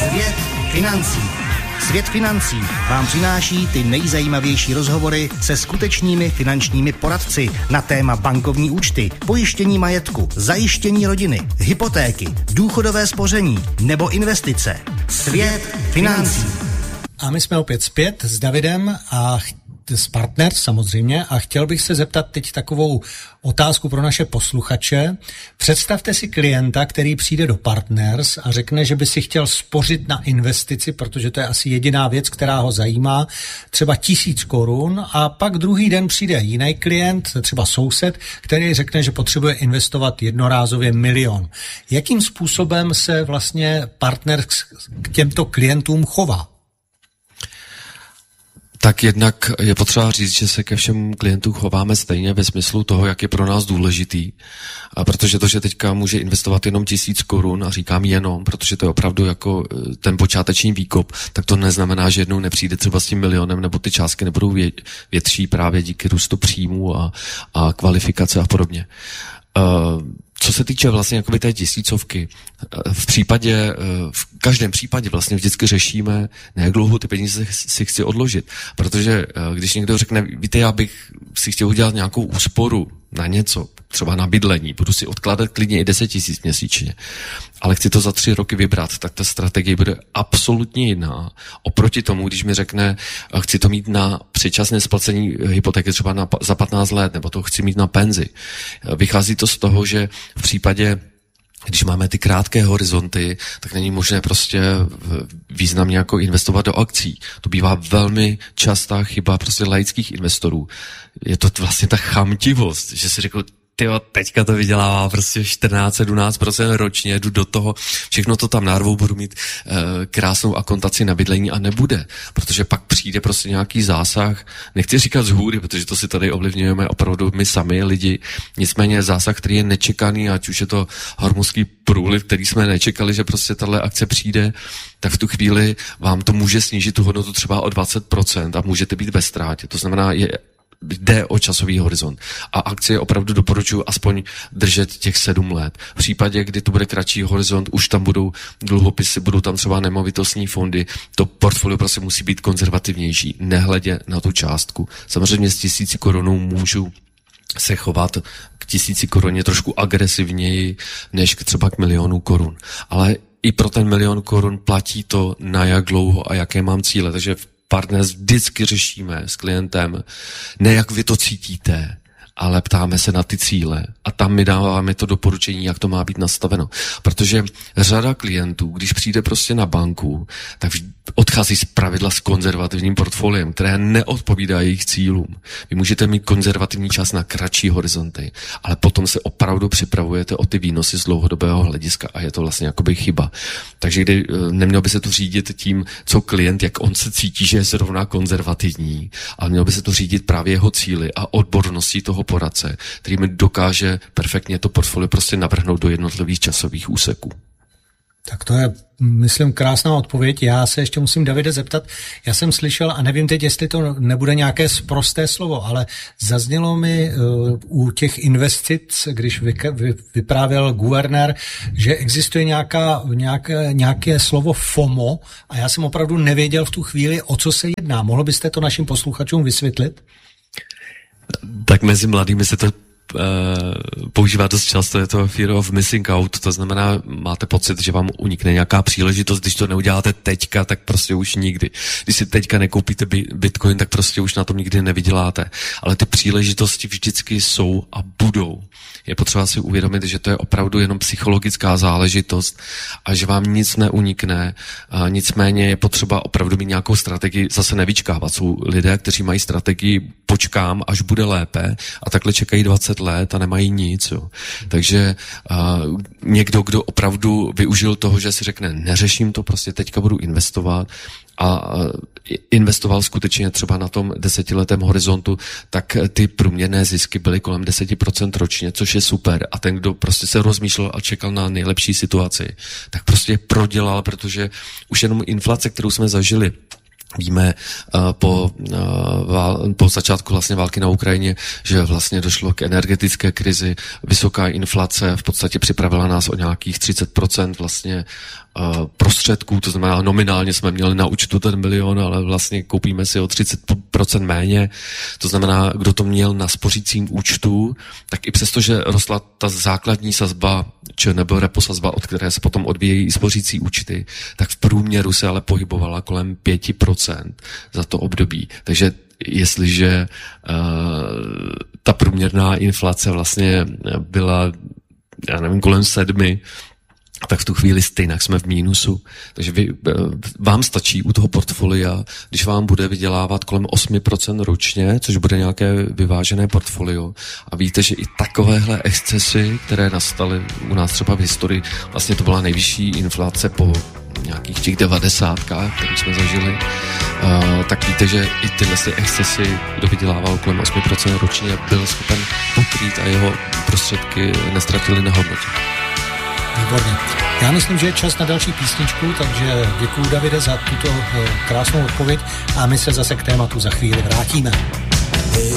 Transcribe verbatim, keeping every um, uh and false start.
Svět financí. Svět financí vám přináší ty nejzajímavější rozhovory se skutečnými finančními poradci na téma bankovní účty, pojištění majetku, zajištění rodiny, hypotéky, důchodové spoření nebo investice. Svět financí. A my jsme opět zpět s Davidem a s Partners samozřejmě a chtěl bych se zeptat teď takovou otázku pro naše posluchače. Představte si klienta, který přijde do Partners a řekne, že by si chtěl spořit na investici, protože to je asi jediná věc, která ho zajímá, třeba tisíc korun, a pak druhý den přijde jiný klient, třeba soused, který řekne, že potřebuje investovat jednorázově milion. Jakým způsobem se vlastně Partners k těmto klientům chová? Tak jednak je potřeba říct, že se ke všem klientům chováme stejně ve smyslu toho, jak je pro nás důležitý. A protože to, že teďka může investovat jenom tisíc korun, a říkám jenom, protože to je opravdu jako ten počáteční výkop, tak to neznamená, že jednou nepřijde třeba s tím milionem, nebo ty částky nebudou vě, větší právě díky růstu příjmů a, a kvalifikace a podobně. Uh, Co se týče vlastně jakoby té tisícovky, v případě, v každém případě vlastně vždycky řešíme, na jak dlouho ty peníze si chci odložit. Protože když někdo řekne, víte, já bych si chtěl udělat nějakou úsporu na něco, třeba na bydlení, budu si odkládat klidně i deset tisíc měsíčně, ale chci to za tři roky vybrat, tak ta strategie bude absolutně jiná. Oproti tomu, když mi řekne, chci to mít na předčasné splacení hypotéky třeba na, za patnáct let, nebo to chci mít na penzi. Vychází to z toho, že v případě, když máme ty krátké horizonty, tak není možné prostě významně jako investovat do akcí. To bývá velmi častá chyba prostě laických investorů. Je to vlastně ta chamtivost, že si řekl, tyjo, teďka to vydělává prostě čtrnáct sedmnáct procent ročně, jdu do toho, všechno to tam narvou, budu mít e, krásnou akontaci na bydlení a nebude, protože pak přijde prostě nějaký zásah, nechci říkat z hůry, protože to si tady ovlivňujeme opravdu my sami lidi, nicméně zásah, který je nečekaný, ať už je to hormonský průliv, který jsme nečekali, že prostě tahle akce přijde, tak v tu chvíli vám to může snížit tu hodnotu třeba o dvacet procent a můžete být ve ztrátě. To znamená, je jde o časový horizont. A akcie opravdu doporučuji aspoň držet těch sedm let. V případě, kdy to bude kratší horizont, už tam budou dluhopisy, budou tam třeba nemovitostní fondy, to portfolio prostě musí být konzervativnější, nehledě na tu částku. Samozřejmě s tisíci korunou můžu se chovat k tisíci koruně trošku agresivněji, než k třeba k milionu korun. Ale i pro ten milion korun platí to, na jak dlouho a jaké mám cíle. Takže Partners vždycky řešíme s klientem, ne jak vy to cítíte, ale ptáme se na ty cíle a tam mi dáváme to doporučení, jak to má být nastaveno. Protože řada klientů, když přijde prostě na banku, tak odchází z pravidla s konzervativním portfoliem, které neodpovídá jejich cílům. Vy můžete mít konzervativní čas na kratší horizonty, ale potom se opravdu připravujete o ty výnosy z dlouhodobého hlediska a je to vlastně jakoby chyba. Takže kdy neměl by se to řídit tím, co klient, jak on se cítí, že je zrovna konzervativní, ale měl by se to řídit právě jeho cíli a odborností toho poradce, který mi dokáže perfektně to portfolio prostě navrhnout do jednotlivých časových úseků. Tak to je, myslím, krásná odpověď. Já se ještě musím, Davide, zeptat. Já jsem slyšel, a nevím teď, jestli to nebude nějaké sprosté slovo, ale zaznělo mi uh, u těch investic, když vy, vy, vyprávěl guvernér, že existuje nějaká, nějaké, nějaké slovo FOMO a já jsem opravdu nevěděl v tu chvíli, o co se jedná. Mohl byste to našim posluchačům vysvětlit? Tak mezi mladými se to Uh, používá dost často, je to fear of missing out, to znamená, máte pocit, že vám unikne nějaká příležitost, když to neuděláte teďka, tak prostě už nikdy. Když si teďka nekoupíte bitcoin, tak prostě už na tom nikdy nevyděláte. Ale ty příležitosti vždycky jsou a budou. Je potřeba si uvědomit, že to je opravdu jenom psychologická záležitost a že vám nic neunikne. A nicméně je potřeba opravdu mít nějakou strategii, zase nevyčkávat. Jsou lidé, kteří mají strategii počkám, až bude lépe a takhle čekají dvacet let a nemají nic. Jo. Takže uh, někdo, kdo opravdu využil toho, že si řekne, neřeším to, prostě teďka budu investovat a uh, investoval skutečně třeba na tom desetiletém horizontu, tak ty průměrné zisky byly kolem deset procent ročně, což je super. A ten, kdo prostě se rozmýšlel a čekal na nejlepší situaci, tak prostě prodělal, protože už jenom inflace, kterou jsme zažili Víme uh, po, uh, po začátku vlastně války na Ukrajině, že vlastně došlo k energetické krizi, vysoká inflace v podstatě připravila nás o nějakých třicet procent vlastně uh, prostředků, to znamená nominálně jsme měli na účtu ten milion, ale vlastně koupíme si o třicet procent méně, to znamená, kdo to měl na spořícím účtu, tak i přesto, že rostla ta základní sazba, či nebo repo sazba, od které se potom odvíjejí i spořící účty, tak v průměru se ale pohybovala kolem pět procent za to období. Takže jestliže uh, ta průměrná inflace vlastně byla, já nevím, kolem sedmi, tak v tu chvíli stejně jsme v mínusu. Takže vy, vám stačí u toho portfolia, když vám bude vydělávat kolem osm procent ročně, což bude nějaké vyvážené portfolio. A víte, že i takovéhle excesy, které nastaly u nás třeba v historii, vlastně to byla nejvyšší inflace po nějakých těch devadesátkách, které jsme zažili, uh, tak víte, že i tyhle excesy, kdo vydělával kolem osm procent ročně, byl schopen pokrýt a jeho prostředky neztratily na hodnotě. Výborně. Já myslím, že je čas na další písničku, takže děkuju, Davide, za tuto krásnou odpověď a my se zase k tématu za chvíli vrátíme.